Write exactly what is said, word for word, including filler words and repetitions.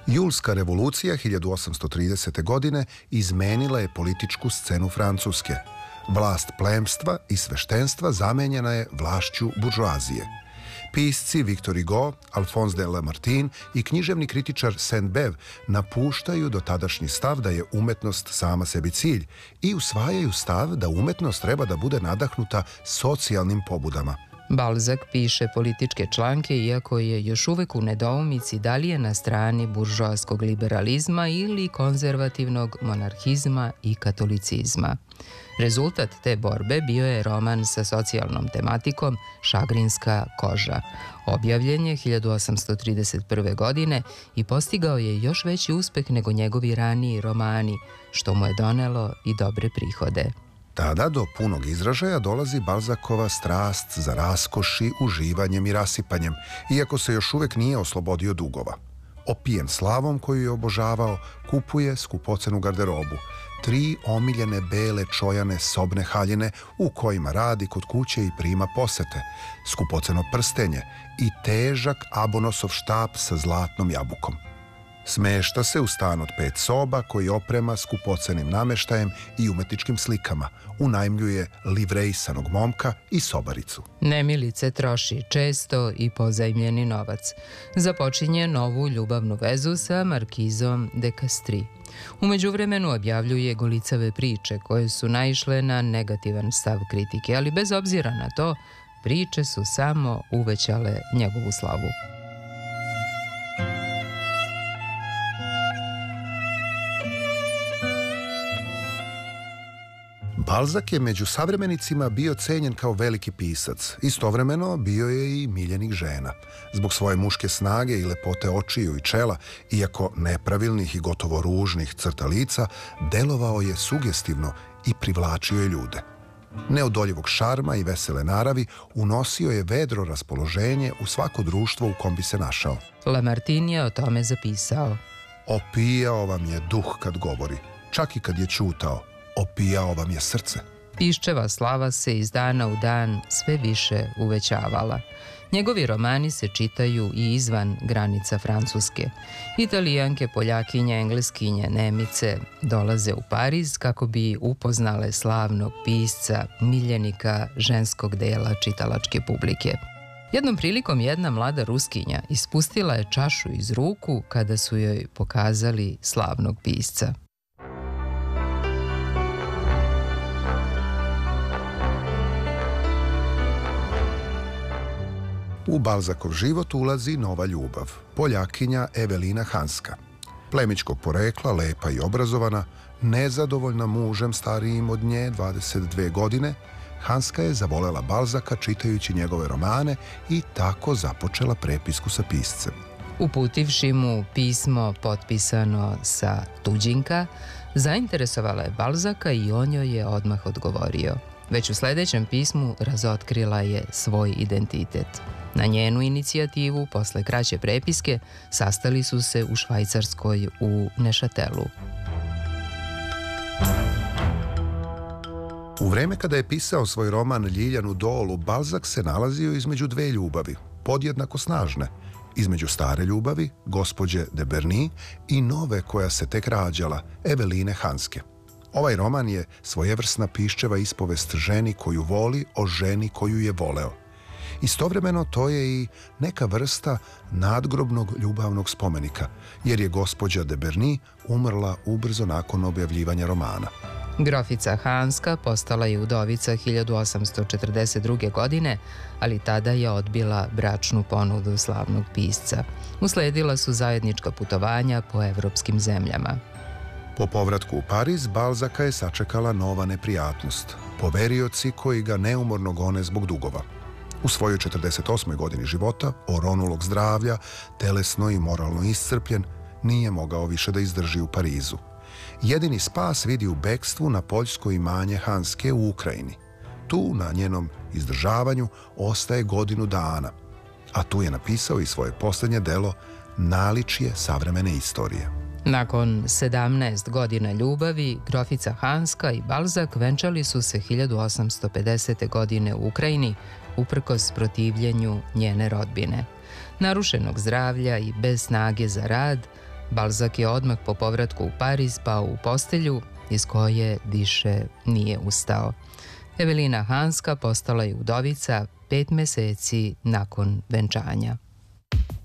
Julska revolucija hiljadu osamsto tridesete. godine izmenila je političku scenu Francuske. Vlast plemstva i sveštenstva zamenjena je vlašću buržoazije. Pisci Victor Hugo, Alphonse de Lamartine i književni kritičar Sainte-Beuve napuštaju dotadašnji stav da je umetnost sama sebi cilj i usvajaju stav da umetnost treba da bude nadahnuta socijalnim pobudama. Balzac piše političke članke iako je još uvek u nedoumici da li je na strani buržoaskog liberalizma ili konzervativnog monarhizma i katolicizma. Rezultat te borbe bio je roman sa socijalnom tematikom Šagrinska koža. Objavljen je hiljadu osamsto trideset prve. godine i postigao je još veći uspeh nego njegovi raniji romani, što mu je donelo i dobre prihode. Tada do punog izražaja dolazi Balzacova strast za raskoši, uživanjem i rasipanjem, iako se još uvek nije oslobodio dugova. Opijen slavom koju je obožavao, kupuje skupocenu garderobu, tri omiljene bele čojane sobne haljine u kojima radi kod kuće i prima posete, skupoceno prstenje i težak Abonosov štap sa zlatnom jabukom. Smešta se u stan od pet soba koji oprema skupocenim nameštajem i umetničkim slikama, unajmljuje livrejsanog momka i sobaricu. Nemilice troši često i pozajmljeni novac. Započinje novu ljubavnu vezu sa markizom de Castries. U međuvremenu objavljuje golicave priče koje su naišle na negativan stav kritike, ali bez obzira na to, priče su samo uvećale njegovu slavu. Balzac je među savremenicima bio cenjen kao veliki pisac. Istovremeno bio je i miljenik žena. Zbog svoje muške snage i lepote očiju i čela, iako nepravilnih i gotovo ružnih crta lica, delovao je sugestivno i privlačio je ljude. Neodoljivog šarma i vesele naravi unosio je vedro raspoloženje u svako društvo u kom bi se našao. Lamartine je o tome zapisao: opijao vam je duh kad govori, čak i kad je ćutao. Opijao vam je srce. Piščeva slava se iz dana u dan sve više uvećavala. Njegovi romani se čitaju i izvan granica Francuske. Italijanke, Poljakinje, Engleskinje, Nemice dolaze u Pariz kako bi upoznale slavnog pisca, miljenika ženskog dela čitalačke publike. Jednom prilikom jedna mlada Ruskinja ispustila je čašu iz ruku kada su joj pokazali slavnog pisca. U Balzacov život ulazi nova ljubav, Poljakinja Evelina Hanska. Plemićkog porekla, lepa i obrazovana, nezadovoljna mužem starijim od nje dvadeset dve godine, Hanska je zavolela Balzaca čitajući njegove romane i tako započela prepisku sa piscem. Uputivši mu pismo potpisano sa tuđinka, zainteresovala je Balzaca i on joj je odmah odgovorio. Već u sledećem pismu razotkrila je svoj identitet. Na njenu inicijativu, posle kraće prepiske, sastali su se u Švajcarskoj u Nešatelu. U vreme kada je pisao svoj roman Ljiljanu dolu, Balzac se nalazio između dve ljubavi, podjednako snažne. Između stare ljubavi, gospođe de Berny, i nove koja se tek rađala, Eveline Hanske. Ovaj roman je svojevrsna piščeva ispovest ženi koju voli o ženi koju je voleo. Istovremeno to je i neka vrsta nadgrobnog ljubavnog spomenika, jer je gospođa de Berny umrla ubrzo nakon objavljivanja romana. Grofica Hanska postala je udovica hiljadu osamsto četrdeset druge. godine, ali tada je odbila bračnu ponudu slavnog pisca. Usledila su zajednička putovanja po evropskim zemljama. Po povratku u Pariz, Balzaca je sačekala nova neprijatnost. Poverioci koji ga neumorno gone zbog dugova. U svojoj četrdeset osmoj godini života, oronulog zdravlja, telesno i moralno iscrpljen, nije mogao više da izdrži u Parizu. Jedini spas vidi u bekstvu na poljsko imanje Hanske u Ukrajini. Tu, na njenom izdržavanju, ostaje godinu dana, a tu je napisao i svoje posljednje delo Naličje savremene istorije. Nakon sedamnaest godina ljubavi, grofica Hanska i Balzac venčali su se hiljadu osamsto pedesete. godine u Ukrajini, uprkos protivljenju njene rodbine. Narušenog zdravlja i bez snage za rad, Balzac je odmah po povratku u Pariz pao u postelju iz koje više nije ustao. Evelina Hanska postala je udovica pet meseci nakon venčanja.